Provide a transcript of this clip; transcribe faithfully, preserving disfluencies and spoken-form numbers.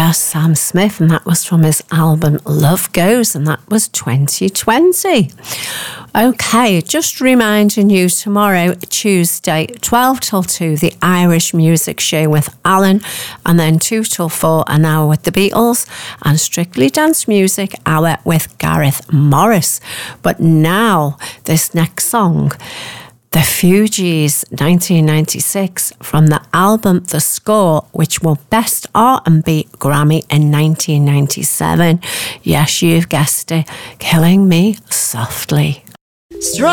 Yeah, Sam Smith, and that was from his album Love Goes, and that was twenty twenty. Okay, just reminding you, tomorrow, Tuesday, twelve till two, the Irish Music Show with Alan, and then two till four, an hour with the Beatles, and Strictly Dance Music hour with Gareth Morris. But now, this next song, The Fugees, nineteen ninety-six, from the album The Score, which won Best R and B Grammy in nineteen ninety-seven. Yes, you've guessed it, Killing Me Softly. Strong